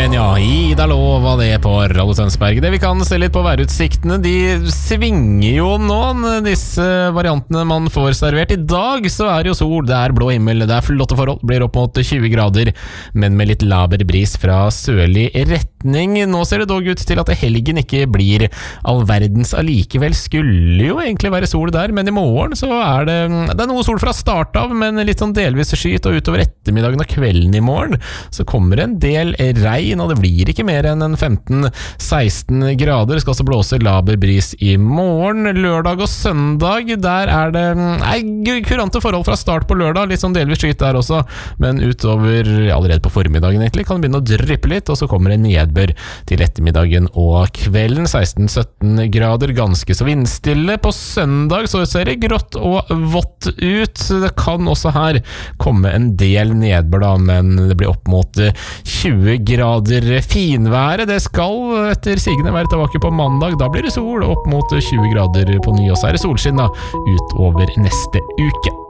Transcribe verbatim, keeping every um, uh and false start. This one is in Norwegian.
morgen, ja. Ida lova det på Radio Tønsberg. Det vi kan se litt på værutsiktene, de svinger jo noen, disse variantene man får servert. I dag så er det jo sol, det er blå himmel, det er flotte forhold, blir opp mot tjue grader, men med litt laber bris fra sørlig retning. Nå ser det dog ut til at helgen ikke blir all verdens allikevel. Skulle jo egentlig være sol der, men i morgen så er det, det er noe sol fra start av, men litt sånn delvis skyt, og utover ettermiddagen og kvelden i morgen så kommer en del regn, og det blir ikke mer enn en femten seksten grader. Det skal også blåse laber bris i morgen. Lørdag og søndag, der er det nei, kurante forhold fra start på lørdag, litt sånn delvis skyt der også, men utover allerede på formiddagen egentlig kan det begynne å dryppe litt, og så kommer det nedbør til ettermiddagen og kvelden. seksten sytten grader, ganske så vindstille. På søndag så ser det grått og vått ut. Det kan også her komme en del nedbør da, men det blir opp mot tjue grader. Finværet, det skal etter sigende være tilbake på mandag. Da blir det sol opp mot tjue grader på ny, og så er det solskinn da utover neste uke.